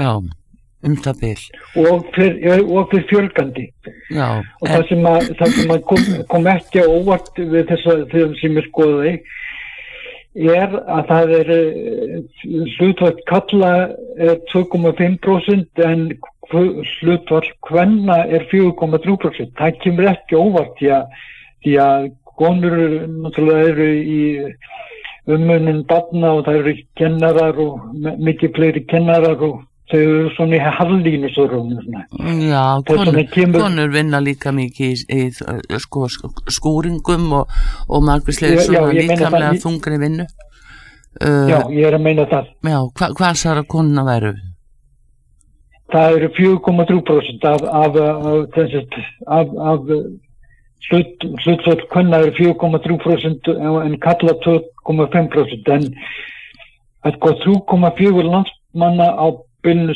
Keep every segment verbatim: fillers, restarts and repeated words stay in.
Já, um það bil. Og fyrir, og fyrir fjölgandi. Já. Og en... það sem að, það sem að kom, kom ekki á óvart við þess að þeim sem ég skoði er að það er hlutfall kalla er tvö komma fimm prósent en hlutfall kvenna er fjögur komma þrjú prósent. Það kemur ekki óvart því að, því að konur náttúrulega eru í umönnun barna og það eru kennarar og mikið fleiri kennarar og þau eru svona í harlínu svona. Já, konur, kemur... konur vinna líka mikið í, í sko, skúringum og, og margvíslega svona líkamlega þungri vinnu. Uh, já, ég er að meina það. Já, hva, hvað sara konuna væru? Það eru fjögur komma þrjú prósent af, af, af, af, af hlut, hlutfall kvenna eru fjögur komma þrjú prósent en kalla tvö komma fimm prósent en þrjú komma fjögur landsmanna á bylnus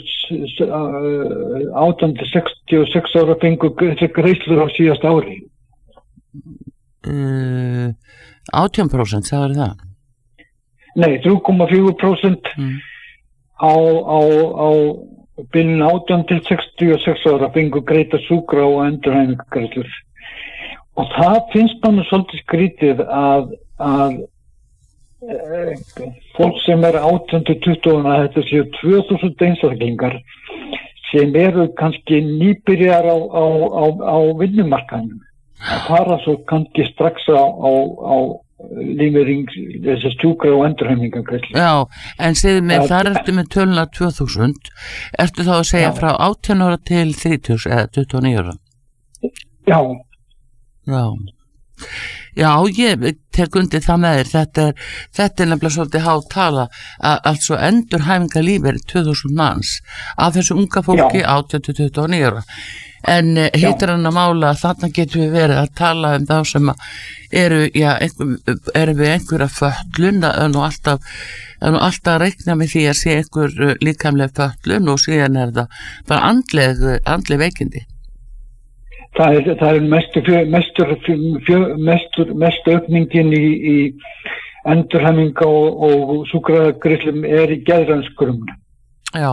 átján til sextíu og sex ára fengu greiðslur á síðast ári. Uh, átján prósent, það er það? Nei, þrjú komma fjögur prósent mm. á, á, á bylnun átján til sextíu og sex ára fengu greita sjúkra og endurhæfingargreiðslur. Og það finnst mann svolítið skrítið að, að e, fólk sem er átján til tuttugu að þetta séu tvö þúsund einstaklingar sem eru kannski nýbyrjar á, á, á, á vinnumarkaðnum. Það fara svo kannski strax á, á, á lífeyring, þessi sjúkra og endurhæfingargreiðslur. Já, en segðu mig, þar ertu með töluna tvö þúsund, ertu þá að segja já. Frá átján ára til þrítugs eða tuttugu og níu ára? Já. Já, já, ég tek undir það með þér, þetta er, þetta er nefnilega svolítið há tala, altså endurhæfingarlífeyrir tvö þúsund manns af þessu unga fólki já. átján til tuttugu og níu ára. En hittir hann að mála að þarna getum við verið að tala um þá sem eru, já, einhver, eru við einhverja föllun, það er nú alltaf, er nú alltaf að reikna með því að sé einhver líkamlega föllun og síðan er það bara andleg, andleg veikindi. Það er, það er mestu, mestur, mestur, mestu aukningin í, í endurhæfinga og, og sjúkragreiðslum er í geðrænskurumn. Já.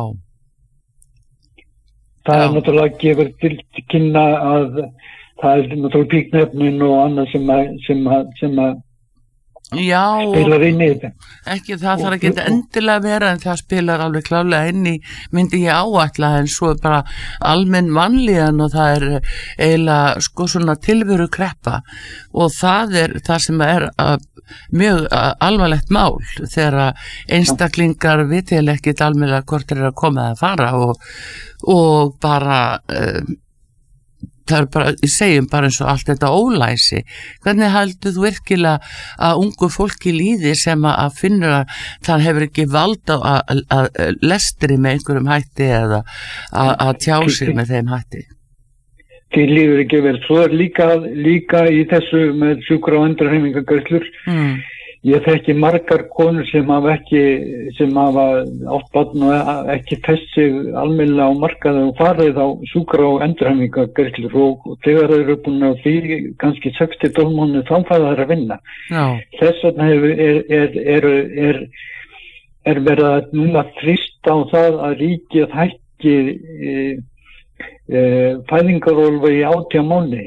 Það Já. er náttúrulega gefur til kynna að það er náttúrulega píknefnin og annað sem að, sem að, sem að Já, spilar inn í þetta. Ekki það þarf að geta endilega vera en það spilar alveg klálega inn í myndi ég áætla en svo er bara almenn vanlíðan og það er eiginlega sko svona tilveru kreppa og það er það sem er að, mjög alvarlegt mál þegar einstaklingar vitilega ekkert almennilega hvort er að koma að fara og, og bara uh, það er bara, ég segjum bara eins og allt þetta ólæsi. Hvernig heldur þú virkilega að ungu fólki líði sem að finnur að það hefur ekki vald á að, að lestri með einhverjum hætti eða að, að tjá sig með þeim hætti? Því líður ekki vel. Svo er líka, líka í þessu með sjúkra og endurhæfingargreiðslur. Mm. Ég þekki margar konur sem hafa ekki, sem hafa átt barn og ekki fest sig almennilega á markaði og farið á sjúkra og endurhæfingargreiðslur og, og þegar þeir eru búin að því kannski sex til tólf mánuði þá fara þeir að vinna. Já. Þess vegna er, er, er, er, er verið að núna þrýsta á það að ríkið hækki e, e, fæðingarorlof í átján mánuði.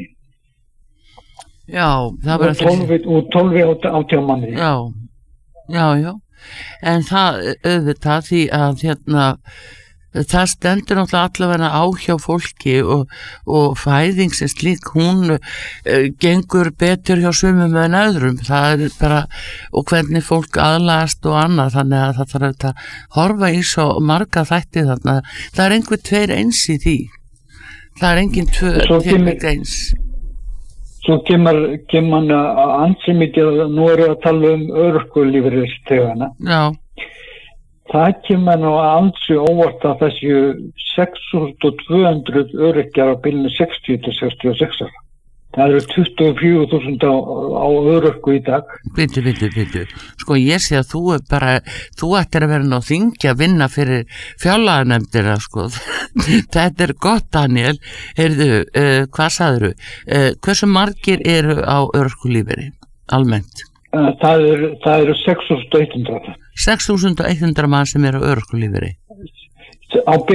Já, það var að og tólf átján mánuði. Já, já, já. En það auðvitað því að hérna það stendur náttúrulega allavega á hjá fólki og, og fæðing sem slík hún uh, gengur betur hjá sumum en öðrum. Það er bara, og hvernig fólk aðlagast og annað, þannig að það þarf að horfa í svo marga þætti þarna. Það er einhver tveir eins í því. Það er engin tvö tilvæg eins. Svo kemur, kemur að ansi mikið, nú eru að tala um örorkulífeyrisþegana. Já. Það kemur nú ansi óvart að þessu sex þúsund tvö hundruð öryrkjar á bilinu sextíu til sextíu og sex ára. Það eru tuttugu og fjögur þúsund á, á örorku í dag. Bíddu, bíddu, bíddu. Sko ég sé að þú er bara, þú ættir að vera ná þingi að vinna fyrir fjárlaganefndina, sko. Þetta er gott, Daniel. Heyrðu, uh, hvað sagðirðu? Uh, hversu margir eru á örorkulífeyri, almennt? Uh, það eru, það eru sex þúsund hundrað. sex þúsund hundrað mann sem eru á örorkulífeyri? Á